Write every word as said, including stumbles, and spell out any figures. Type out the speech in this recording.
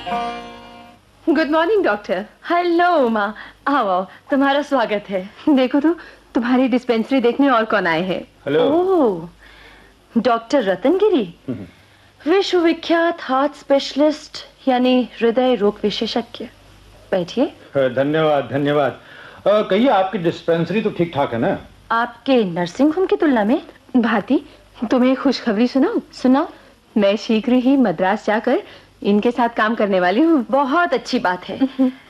Good morning doctor. Hello Uma, आओ आओ, तुम्हारा स्वागत है। देखो तो तुम्हारी डिस्पेंसरी देखने और कौन आए हैं। हेलो। ओह, डॉक्टर रतनगिरी, विश्वविख्यात हार्ट स्पेशलिस्ट यानी हृदय रोग विशेषज्ञ। बैठिए। धन्यवाद धन्यवाद। कहिए, आपकी डिस्पेंसरी तो ठीक ठाक है ना? आपके नर्सिंग होम की तुलना में। भारती, तुम्हें खुशखबरी सुनाऊं? सुनाओ। मैं शीघ्र ही मद्रास जाकर इनके साथ काम करने वाली हूँ। बहुत अच्छी बात है।